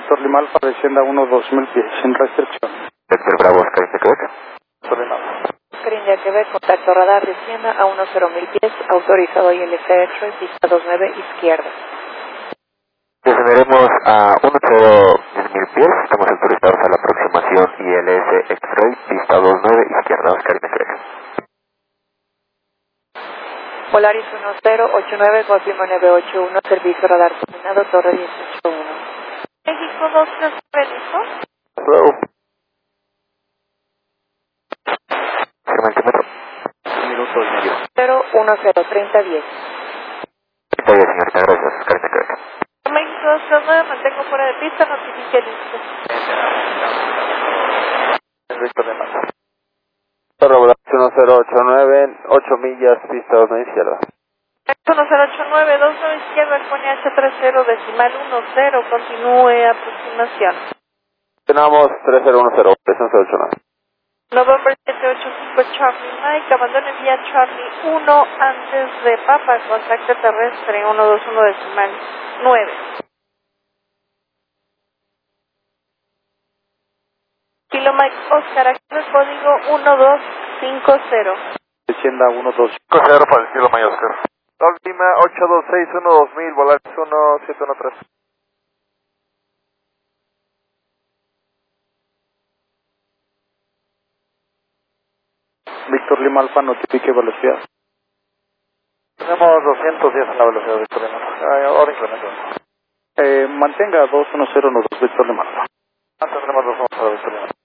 Víctor Lima Alfa, descienda 1-2000 pies, sin restricción. Víctor Bravo, Oscar de Quebec. Víctor Lima Alfa. Oscar India Quebec, contacto radar, descienda a 10.000 pies, autorizado ILC X-ray, pista 29, izquierda. Descenderemos a 10.000 pies, estamos autorizados a la aproximación ILS X-ray, pista 29, izquierda, Oscar India Quebec. Polaris 1089, confirma 981, servicio radar terminado, torre 181. México 239, ¿listo? Hello. Metro. Minuto y medio. 0103010. Está bien, señorita, gracias, Oscar India Quebec. México 239, mantengo fuera de pista, notifique listo. Víctor Lima Alfa. Regular 1089, 8 millas, pista 2 izquierda. 1089, 29 izquierda, pone H30, decimal 10, continúe aproximación. Tenemos 3010, 1089. November 785 Charlie Mike, abandone vía Charlie 1 antes de Papa, contacto terrestre 121 decimal 9. Kilo Mike Oscar, aquí el código 1250. Descienda 1-2. 50 para el cielo Mike Oscar. Lima 8261-2000, Volaris 1713. Víctor Lima Alfa, notifique velocidad. Tenemos 210 en la velocidad, Víctor Lima Alfa. Ahora incrementamos. Mantenga 210 Víctor Lima Alfa. Antes tenemos 210 Víctor Lima Alfa.